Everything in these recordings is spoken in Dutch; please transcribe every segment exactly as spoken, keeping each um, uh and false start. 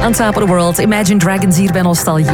On Top of the World, Imagine Dragons hier bij Nostalgie.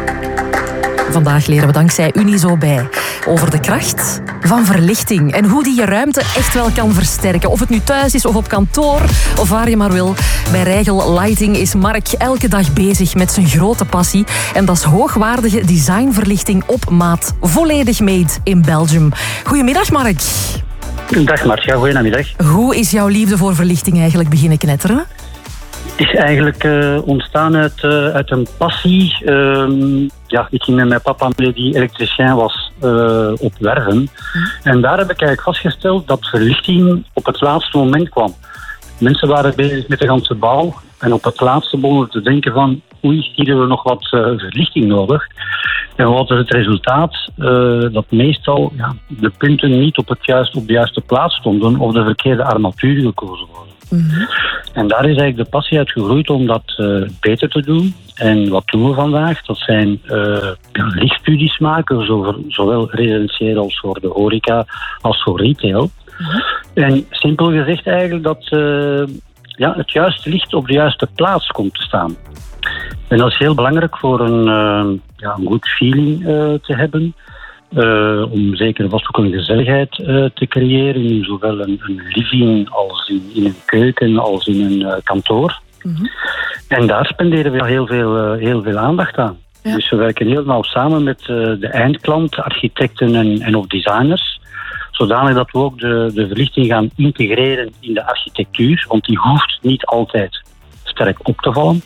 Vandaag leren we dankzij Unizo bij over de kracht van verlichting en hoe die je ruimte echt wel kan versterken. Of het nu thuis is of op kantoor of waar je maar wil. Bij Rijgel Lighting is Mark elke dag bezig met zijn grote passie. En dat is hoogwaardige designverlichting op maat. Volledig made in Belgium. Goedemiddag Mark. Dag Marcia, goedemiddag. Hoe is jouw liefde voor verlichting eigenlijk beginnen knetteren? Het is eigenlijk uh, ontstaan uit, uh, uit een passie. Uh, ja, ik ging met mijn papa mee, die elektricien was, uh, op werven. Mm. En daar heb ik eigenlijk vastgesteld dat verlichting op het laatste moment kwam. Mensen waren bezig met de ganse bouw. En op het laatste begonnen te denken van, oei, hier hebben we nog wat uh, verlichting nodig. En wat is het resultaat? Uh, dat meestal ja, de punten niet op, het juist, op de juiste plaats stonden of de verkeerde armatuur gekozen worden. Mm-hmm. En daar is eigenlijk de passie uit gegroeid om dat uh, beter te doen. En wat doen we vandaag? Dat zijn uh, ja, lichtstudies maken, zowel, zowel residentieel als voor de horeca als voor retail. Mm-hmm. En simpel gezegd eigenlijk dat uh, ja, het juiste licht op de juiste plaats komt te staan. En dat is heel belangrijk voor een, uh, ja, een goed feeling uh, te hebben. Uh, om zeker vast ook een gezelligheid uh, te creëren in zowel een, een living als in, in een keuken als in een uh, kantoor. Mm-hmm. En daar spenderen we heel veel, uh, heel veel aandacht aan. Ja. Dus we werken heel nauw samen met uh, de eindklant, architecten en, en of designers. Zodanig dat we ook de, de verlichting gaan integreren in de architectuur. Want die hoeft niet altijd sterk op te vallen.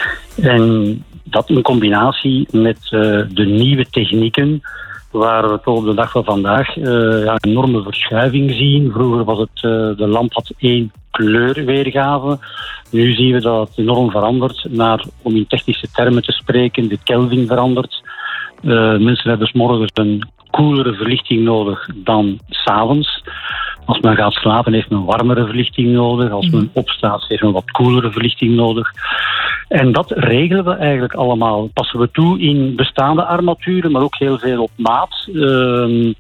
En dat in combinatie met uh, de nieuwe technieken, waar we toch op de dag van vandaag uh, ja, een enorme verschuiving zien. Vroeger was het, uh, de lamp had één kleurweergave. Nu zien we dat het enorm verandert naar, om in technische termen te spreken, de Kelvin verandert. Uh, mensen hebben 's morgens een koelere verlichting nodig dan 's avonds. Als men gaat slapen heeft men warmere verlichting nodig. Als men opstaat heeft men wat koelere verlichting nodig. En dat regelen we eigenlijk allemaal. Passen we toe in bestaande armaturen, maar ook heel veel op maat. Uh,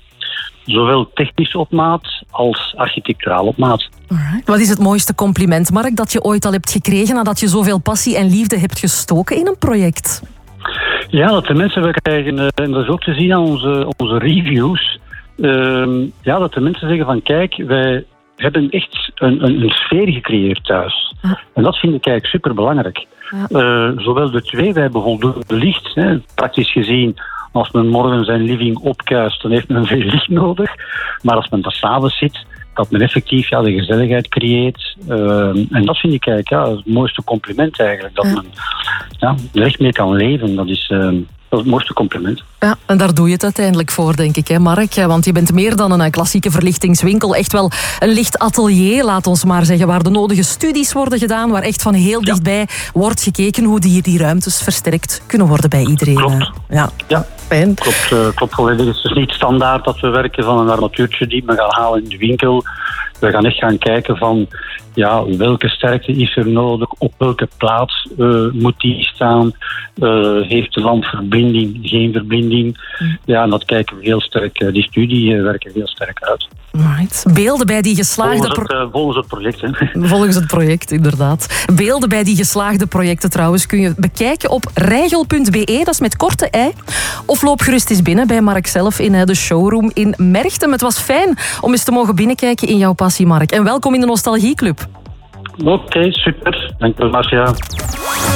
zowel technisch op maat als architecturaal op maat. Alright. Wat is het mooiste compliment, Mark, dat je ooit al hebt gekregen nadat je zoveel passie en liefde hebt gestoken in een project? Ja, dat de mensen we krijgen, en dat is ook te zien aan onze, onze reviews. Uh, ja, dat de mensen zeggen van kijk, wij hebben echt een, een, een sfeer gecreëerd thuis. Ja. En dat vind ik eigenlijk superbelangrijk. Ja. Uh, zowel de twee, wij hebben voldoende licht. Hè. Praktisch gezien, als men morgen zijn living opkuist, dan heeft men veel licht nodig. Maar als men daar 's avonds zit, dat men effectief ja, de gezelligheid creëert. Uh, en dat vind ik eigenlijk ja, het mooiste compliment eigenlijk. Dat ja. men ja, er echt mee kan leven. Dat is... Uh, Dat is het mooiste compliment. Ja, en daar doe je het uiteindelijk voor, denk ik, hè, Mark? Want je bent meer dan een klassieke verlichtingswinkel. Echt wel een lichtatelier, laat ons maar zeggen, waar de nodige studies worden gedaan, waar echt van heel dichtbij ja. wordt gekeken hoe die, die ruimtes versterkt kunnen worden bij iedereen. Klopt. Ja, ja. Fijn. Klopt, uh, klopt volledig. Het is dus niet standaard dat we werken van een armatuurtje die we gaan halen in de winkel. We gaan echt gaan kijken van ja, welke sterkte is er nodig, op welke plaats uh, moet die staan, uh, heeft de lamp verbinding, geen verbinding. Mm. Ja, en dat kijken we heel sterk, uh, die studie uh, werken heel sterk uit. Right. Beelden bij die geslaagde... Volgens het, uh, volgens het project, hè. Volgens het project, inderdaad. Beelden bij die geslaagde projecten trouwens kun je bekijken op rijgel punt be, dat is met korte ei. Of loop gerust eens binnen bij Mark zelf in de showroom in Merchtem. Het was fijn om eens te mogen binnenkijken in jouw passie, Mark. En welkom in de Nostalgieclub. Oké, okay, super. Dank je wel, Marcia.